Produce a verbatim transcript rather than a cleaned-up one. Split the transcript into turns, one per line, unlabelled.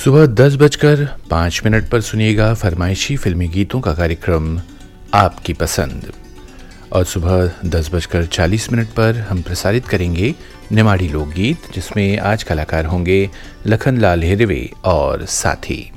सुबह दस बजकर पाँच मिनट पर सुनिएगा फरमाइशी फिल्मी गीतों का कार्यक्रम आपकी पसंद। और सुबह दस बजकर चालीस मिनट पर हम प्रसारित करेंगे निमाड़ी लोकगीत, जिसमें आज कलाकार होंगे लखनलाल हिरवे और साथी।